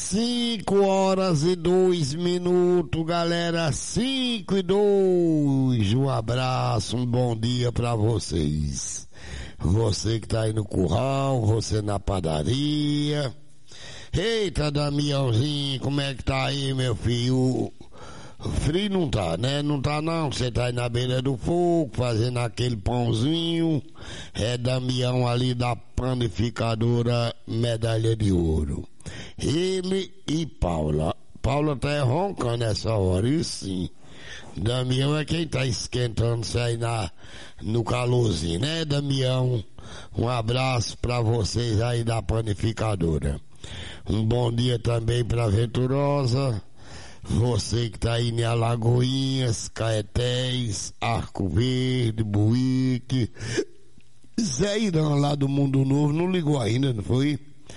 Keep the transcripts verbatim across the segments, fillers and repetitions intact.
Cinco horas e dois minutos, galera, cinco e dois. Um abraço, um bom dia pra vocês. Você que tá aí no curral, você na padaria. Eita, Damiãozinho, como é que tá aí, meu filho? Frio não tá, né? Não tá não, você tá aí na beira do fogo, fazendo aquele pãozinho. É Damião ali da panificadora Medalha de Ouro. Ele e Paula. Paula tá roncando nessa hora, isso sim. Damião é quem tá esquentando isso aí na, no calorzinho, né, Damião? Um abraço pra vocês aí da panificadora. Um bom dia também pra Venturosa. Você que tá aí em Alagoinhas, Caetés, Arco Verde, Buíque. Zé Irã lá do Mundo Novo não ligou ainda, não foi?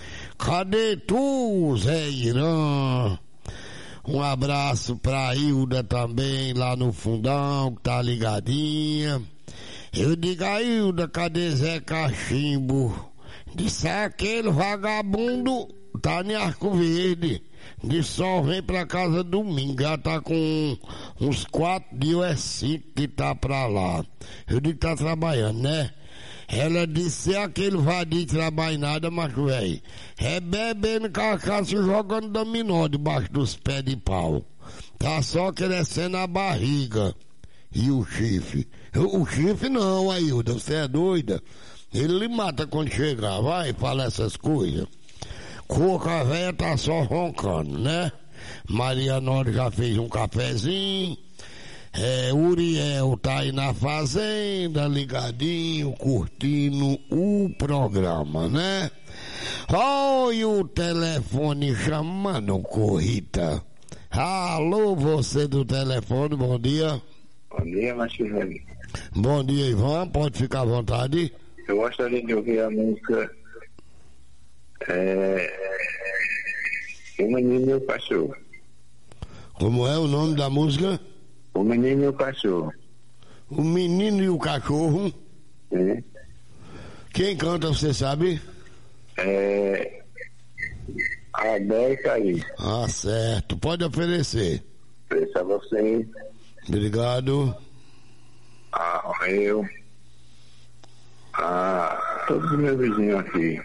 Cadê tu, Zé Irã? Um abraço pra Hilda também, lá no fundão, que tá ligadinha. Eu digo a Hilda, cadê Zé Cachimbo? Disse aquele vagabundo tá em Arco Verde. De só vem pra casa domingo, já tá com uns quatro dias ou é cinco que tá pra lá. Eu digo que tá trabalhando, né? Ela disse, aquele vadio trabalha nada, macho velho. É bebendo cachaça e jogando dominó debaixo dos pés de pau. Tá só crescendo a barriga. E o chifre? O chifre não, Ailda, você é doida? Ele lhe mata quando chegar, vai, fala essas coisas. Coca velha tá só roncando, né? Maria Nora já fez um cafezinho. É, Uriel tá aí na fazenda, ligadinho, curtindo o programa, né? Olha o telefone chamando, Corrita. Alô, você do telefone, bom dia. Bom dia, macho velho. Bom dia, Ivan, pode ficar à vontade. Eu gostaria de ouvir a música é, O Menino e o Cachorro. Como é o nome da música? O Menino e o Cachorro. O Menino e o Cachorro. Sim. Quem canta, você sabe? É... Abel e Caí. Ah, certo. Pode oferecer. Ofereço a vocês. Obrigado. A eu. A todos os meus vizinhos aqui.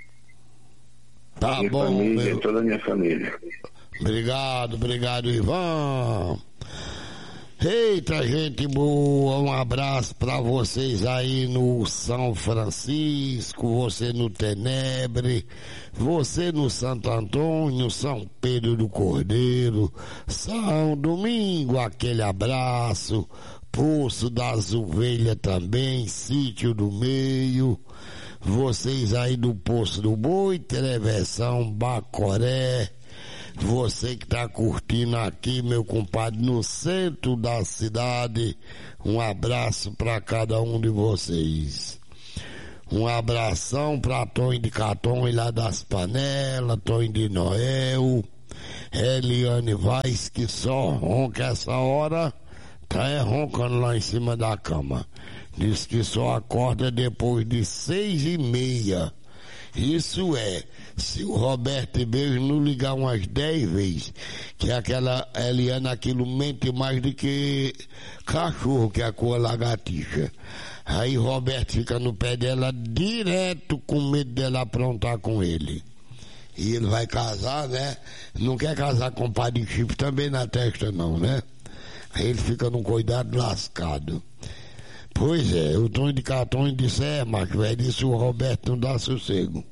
Tá minha bom, família, meu. toda a minha família. Obrigado, obrigado, Ivan. Eita, gente boa, um abraço pra vocês aí no São Francisco, você no Tenebre, você no Santo Antônio, São Pedro do Cordeiro, São Domingo, aquele abraço, Poço das Ovelhas também, Sítio do Meio, vocês aí do Poço do Boi, Travessão, Bacoré, você que tá curtindo aqui, meu compadre, no centro da cidade, um abraço para cada um de vocês. Um abração para Tonho de Catões lá das Panelas, Tonho de Noel, Eliane Vaz, que só ronca essa hora, tá é roncando lá em cima da cama. Diz que só acorda depois de seis e meia. Isso é, se o Roberto Ribeiro não ligar umas dez vezes, que aquela Eliana aquilo mente mais do que cachorro, que é a cor lagartixa. Aí Roberto fica no pé dela direto com medo dela aprontar com ele. E ele vai casar, né? Não quer casar com pai de chifre também na testa não, né? Aí ele fica num cuidado lascado. Pois é, o Tonho de Catões disse, é, macho, velho, disse o Roberto não dá sossego.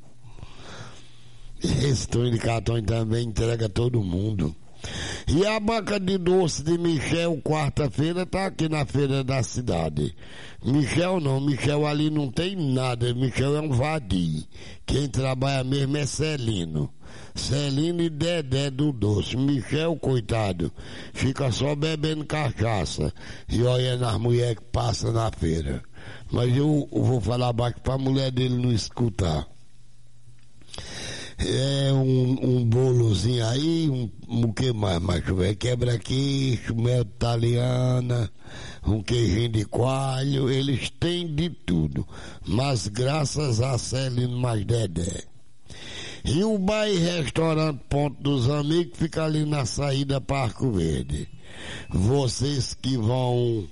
Esse Tonho de Catões também entrega todo mundo. E a banca de doce de Michel, quarta-feira, tá aqui na feira da cidade. Michel não, Michel ali não tem nada, Michel é um vadio. Quem trabalha mesmo é Celino. Celino e Dedé do doce. Michel, coitado, fica só bebendo cachaça e olhando as mulheres que passam na feira. Mas eu, eu vou falar baixo pra mulher dele não escutar. É um, um bolozinho aí, um, um que mais, macho velho? Quebra-queixo, mel italiana, um queijinho de coalho, eles têm de tudo. Mas graças a Celino mais Dedé. E o bar e restaurante Ponto dos Amigos fica ali na saída Parco Verde. Vocês que vão...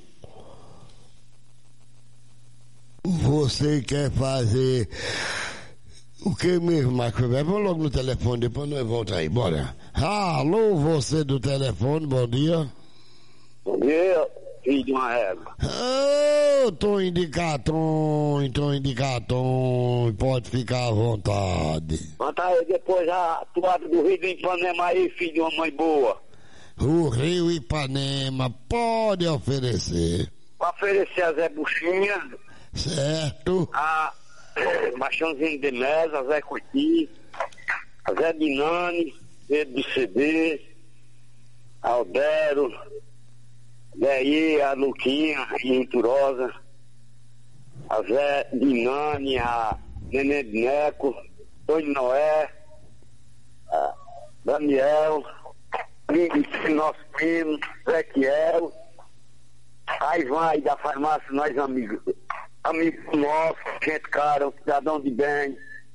Você quer fazer... O que mesmo, Marcos? Vamos logo no telefone, depois nós voltamos aí, bora. Alô, você do telefone, bom dia. Bom dia, filho de uma égua. Ô, tô indicatom, tô indicatom, pode ficar à vontade. Conta aí depois a toada do Rio do Ipanema aí, filho de uma mãe boa. O Rio Ipanema pode oferecer. Pra oferecer a Zé Buchinha, Certo? a Machãozinho de Mesa, a Zé Curti, a Zé Binani, Pedro do C D, a Aldero, daí a Luquinha, a Venturosa, a Zé Binani, a Nenê Neco, Tony Noé, a Daniel, nosso primo, Zequiel, aí vai da farmácia, nós amigos, amigos nossos, gente cara, um cidadão de bem,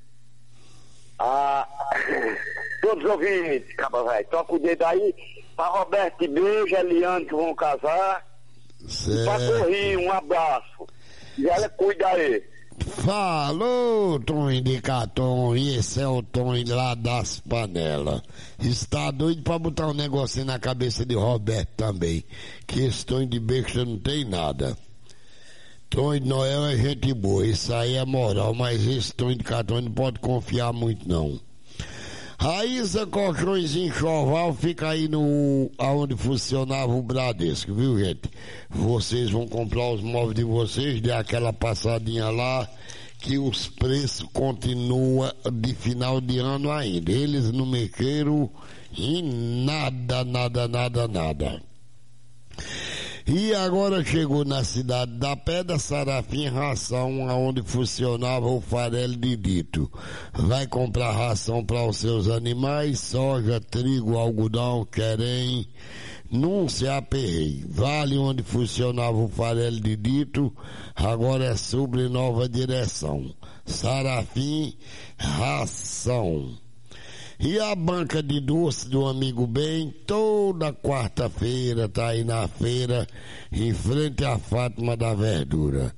ah, todos os ouvintes, caba velho, toca o dedo aí, pra Roberto e Beijo, Eliane que vão casar, Certo. e pra Corri, um abraço, e ela cuida aí. Falou, Tom Indicatom, e esse é o Tom lá das panelas. Está doido pra botar um negocinho na cabeça de Roberto também, que esse Tom de besta não tem nada. Tom de Noel é gente boa, isso aí é moral, mas esse Tom Indicatom não pode confiar muito não. Raíssa Colchões Enxoval fica aí no aonde funcionava o Bradesco, viu, gente? Vocês vão comprar os móveis de vocês, dê aquela passadinha lá, que os preços continuam de final de ano ainda. Eles não mexeram em nada, nada, nada, nada. E agora chegou na cidade da Pedra, Sarafim Ração, aonde funcionava o farelo de dito. Vai comprar ração para os seus animais, soja, trigo, algodão, querem, não se aperreie. Vale onde funcionava o farelo de dito, agora é sobre nova direção. Sarafim Ração. E a banca de doce do Amigo Bem, toda quarta-feira tá aí na feira, em frente à Fátima da Verdura.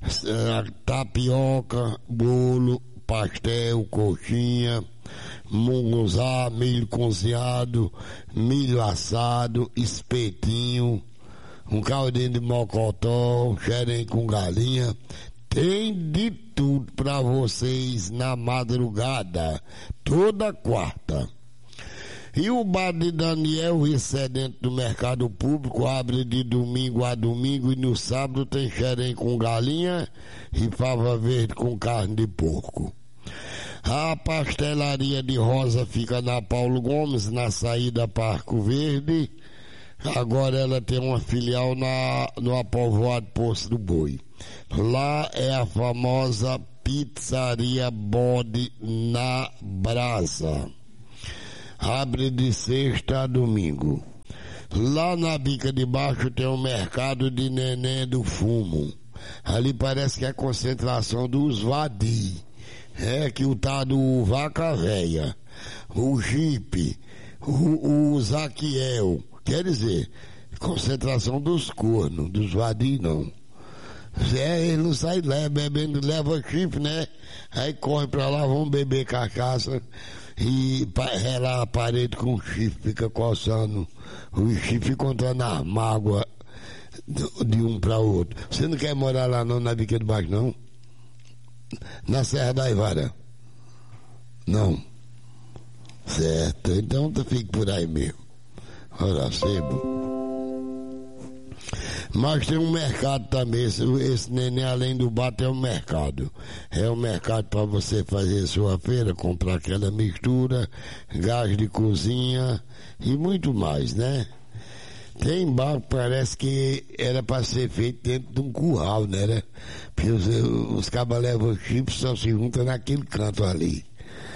Tapioca, bolo, pastel, coxinha, munguzá, milho cozinhado, milho assado, espetinho, um caldinho de mocotó, xerém com galinha. Tem de tudo para vocês na madrugada, toda quarta. E o bar de Daniel, excedente do mercado público, abre de domingo a domingo e no sábado tem xerém com galinha e fava verde com carne de porco. A pastelaria de Rosa fica na Paulo Gomes, na saída Parco Verde. Agora ela tem uma filial na, no Apovoado Poço do Boi. Lá é a famosa Pizzaria Bode na Brasa. Abre de sexta a domingo. Lá na bica de baixo tem o mercado de Neném do Fumo. Ali parece que é a concentração dos vadi. É que o tá do Vaca Véia, o Jipe, o, o Zaquiel. Quer dizer, concentração dos cornos, dos vadi não. É, ele não sai lá, bebendo, leva chifre, né? Aí corre pra lá, vão beber cachaça e relar a parede com o chifre, fica coçando. O chifre fica entrando na mágoa de um pra outro. Você não quer morar lá não, na bica de baixo, não? Na Serra da Ivara? Não. Certo, então tu fica por aí mesmo. Ora, sebo. Mas tem um mercado também, esse, esse neném além do bar tem um mercado. É um mercado para você fazer sua feira, comprar aquela mistura, gás de cozinha e muito mais, né? Tem bar que parece que era para ser feito dentro de um curral, né? Porque os, os cabas levam chips, só se juntam naquele canto ali.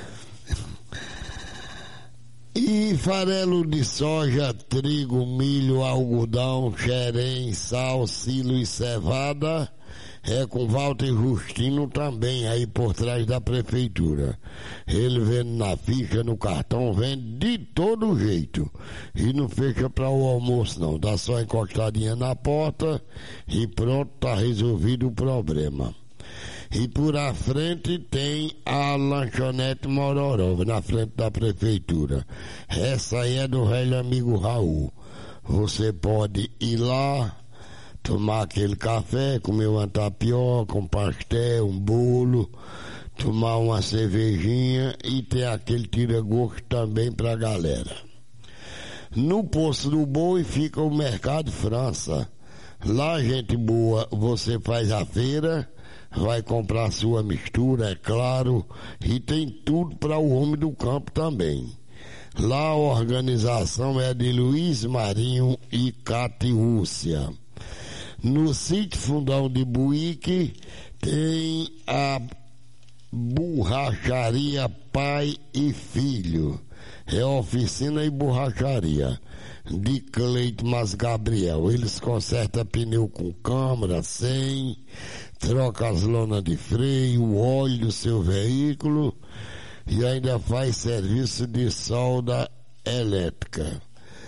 E farelo de soja, trigo, milho, algodão, xerém, sal, silo e cevada é com Walter Justino também, aí por trás da prefeitura. Ele vende na ficha, no cartão, vende de todo jeito. E não fecha para o almoço não, dá só encostadinha na porta e pronto, tá resolvido o problema. E por à frente tem a lanchonete Mororó, na frente da prefeitura. Essa aí é do velho amigo Raul. Você pode ir lá, tomar aquele café, comer uma tapioca, um pastel, um bolo, tomar uma cervejinha e ter aquele tira-gosto também pra galera. No Poço do Boi fica o Mercado França. Lá, gente boa, você faz a feira, vai comprar sua mistura, é claro, e tem tudo para o homem do campo também. Lá a organização é de Luiz Marinho e Catiúcia. No sítio Fundão de Buíque tem a borracharia Pai e Filho. É oficina e borracharia de Cleito Mas Gabriel. Eles consertam pneu com câmara, sem, troca as lonas de freio, o óleo do seu veículo e ainda faz serviço de solda elétrica.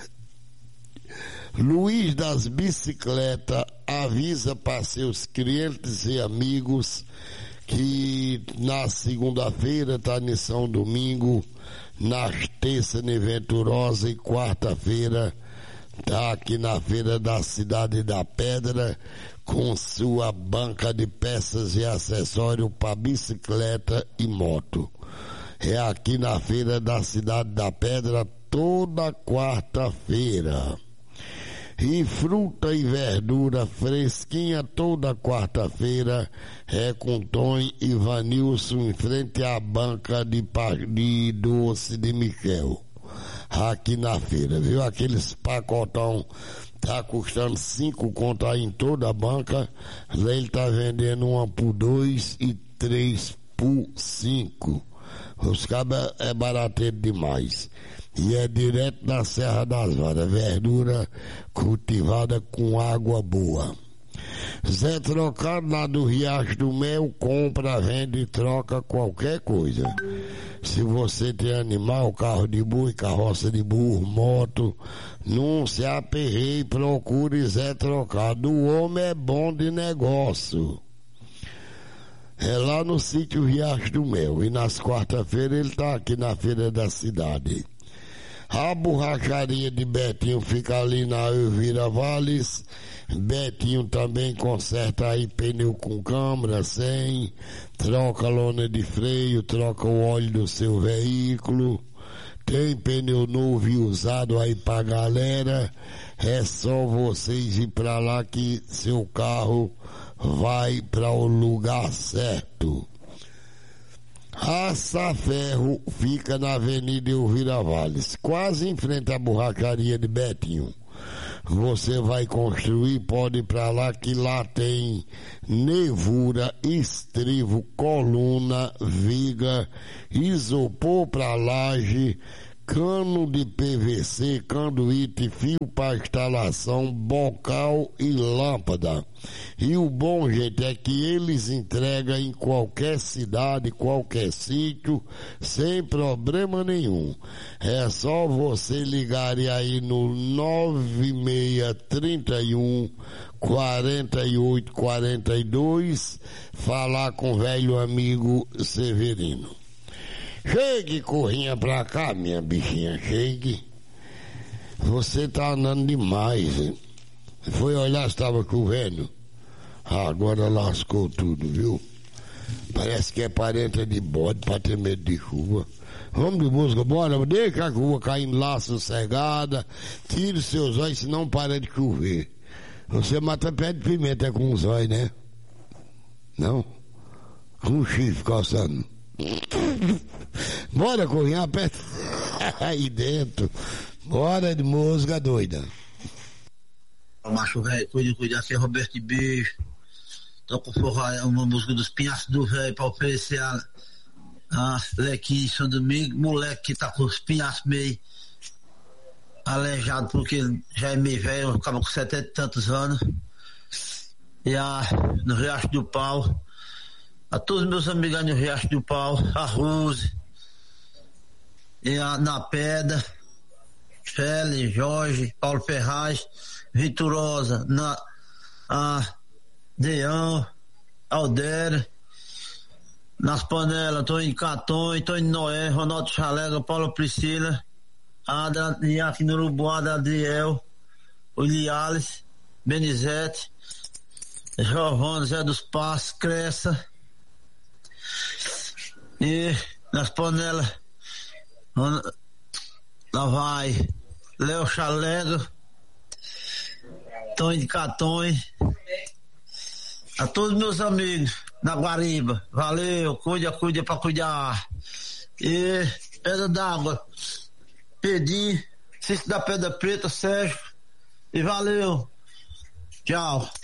Luiz das Bicicletas avisa para seus clientes e amigos que na segunda-feira tá em São Domingo, nas terça em Venturosa e quarta-feira tá aqui na feira da Cidade da Pedra com sua banca de peças e acessórios para bicicleta e moto. É aqui na feira da Cidade da Pedra toda quarta-feira. E fruta e verdura fresquinha toda quarta-feira é com Tom e Vanilson em frente à banca de, de doce de Michel. Aqui na feira, viu? Aqueles pacotão tá custando cinco conto aí em toda a banca. Lá ele tá vendendo uma por dois e três por cinco. Os cabas é barateiro demais. E é direto da Serra das Varas, verdura cultivada com água boa. Zé Trocado lá do Riacho do Mel, compra, vende e troca qualquer coisa. Se você tem animal, carro de boi, carroça de burro, moto, não se aperreie, procure Zé Trocado. O homem é bom de negócio. É lá no sítio Riacho do Mel. E nas quarta-feiras ele tá aqui na feira da cidade. A borracharia de Betinho fica ali na Elvira Valles. Betinho também conserta aí pneu com câmara, sem, troca lona de freio, troca o óleo do seu veículo. Tem pneu novo e usado aí pra galera. É só vocês ir pra lá que seu carro vai para o lugar certo. A Saferro fica na Avenida Elvira Valles, quase em frente à borracharia de Betinho. Você vai construir, pode ir para lá que lá tem nevura, estrivo, coluna, viga, isopor para laje, cano de P V C, canduíte, fio para instalação, bocal e lâmpada. E o bom, gente, é que eles entregam em qualquer cidade, qualquer sítio, sem problema nenhum. É só você ligar aí no nove seis três um, quatro oito quatro dois, falar com o velho amigo Severino. Chegue, corrinha pra cá, minha bichinha, chegue. Você tá andando demais, hein? Foi olhar se tava chovendo. Ah, agora lascou tudo, viu? Parece que é parente de bode pra ter medo de chuva. Vamos de música, bora, deixa a chuva caindo lá sossegada, tire os seus olhos, senão para de chover. Você mata pé de pimenta é com os olhos, né? Não? Com o chifre coçando. Bora, corrinha, aperta aí dentro. Bora de música doida. O macho velho, cuide, cuide, aqui é Roberto e Beijo. Toco forró, uma música dos Pinhaços do Velho pra oferecer a, a aqui em São Domingo, moleque que tá com os pinhaços meio aleijado porque já é meio velho, acaba com setenta e tantos anos. e a, no Riacho do Pau, a todos meus amigos no Riacho do Pau, a Rose, e a, na Pedra, Félix, Jorge, Paulo Ferraz, Viturosa, na, a Deão, Aldério, nas panelas, tô em Catões, tô em Noé, Ronaldo Chalega, Paulo Priscila, Adra, e aqui no Urubu, Adriel, o Liales, Benizete, Giovanni, Zé dos Passos, Cressa, e nas panelas, lá vai Léo Chalega, Tony de Catões, a todos meus amigos na Guariba, valeu, cuida, cuida pra cuidar. E Pedra d'Água, Pedim, Cisto da Pedra Preta, Sérgio, e valeu, tchau.